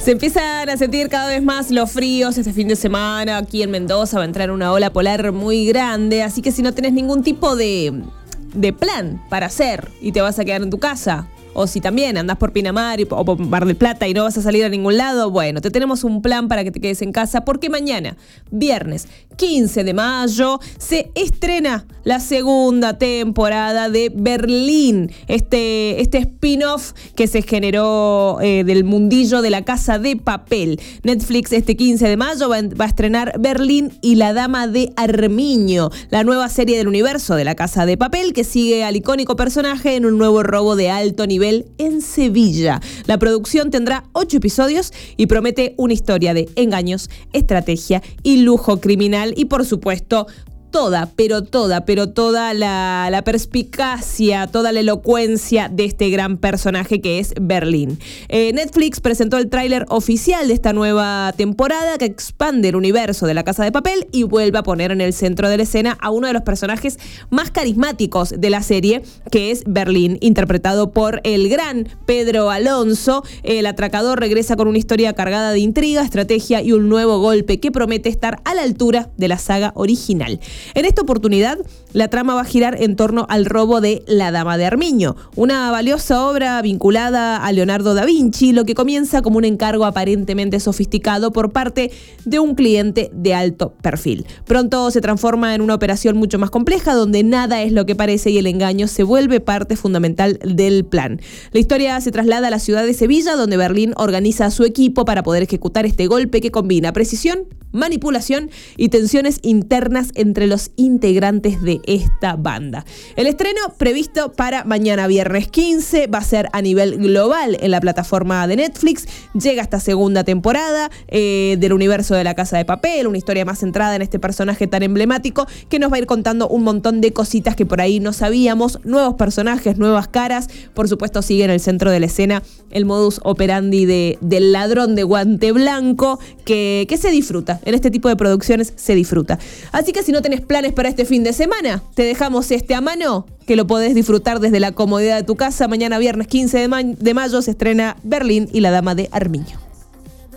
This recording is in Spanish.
Se empiezan a sentir cada vez más los fríos este fin de semana. Aquí en Mendoza va a entrar una ola polar muy grande, así que si no tenés ningún tipo de plan para hacer y te vas a quedar en tu casa, o si también andás por Pinamar o por Mar del Plata y no vas a salir a ningún lado, bueno, te tenemos un plan para que te quedes en casa, porque mañana, viernes 15 de mayo, se estrena la segunda temporada de Berlín, este spin-off que se generó del mundillo de La Casa de Papel. Netflix este 15 de mayo va a estrenar Berlín y la Dama de Armiño, la nueva serie del universo de La Casa de Papel que sigue al icónico personaje en un nuevo robo de alto nivel en Sevilla. La producción tendrá 8 episodios y promete una historia de engaños, estrategia y lujo criminal y, por supuesto, toda la perspicacia, toda la elocuencia de este gran personaje que es Berlín. Netflix presentó el tráiler oficial de esta nueva temporada que expande el universo de La Casa de Papel y vuelve a poner en el centro de la escena a uno de los personajes más carismáticos de la serie, que es Berlín, interpretado por el gran Pedro Alonso. El atracador regresa con una historia cargada de intriga, estrategia y un nuevo golpe que promete estar a la altura de la saga original. En esta oportunidad, la trama va a girar en torno al robo de La Dama de Armiño, una valiosa obra vinculada a Leonardo da Vinci, lo que comienza como un encargo aparentemente sofisticado por parte de un cliente de alto perfil. Pronto se transforma en una operación mucho más compleja, donde nada es lo que parece y el engaño se vuelve parte fundamental del plan. La historia se traslada a la ciudad de Sevilla, donde Berlín organiza a su equipo para poder ejecutar este golpe que combina precisión, manipulación y tensiones internas entre los integrantes de esta banda. El estreno previsto para mañana viernes 15 va a ser a nivel global en la plataforma de Netflix. Llega esta segunda temporada del universo de La Casa de Papel, una historia más centrada en este personaje tan emblemático que nos va a ir contando un montón de cositas que por ahí no sabíamos, nuevos personajes, nuevas caras. Por supuesto sigue en el centro de la escena el modus operandi del ladrón de guante blanco que se disfruta. En este tipo de producciones se disfruta. Así que si no tenés planes para este fin de semana, te dejamos este a mano que lo podés disfrutar desde la comodidad de tu casa. Mañana viernes 15 de mayo se estrena Berlín y la Dama de Armiño.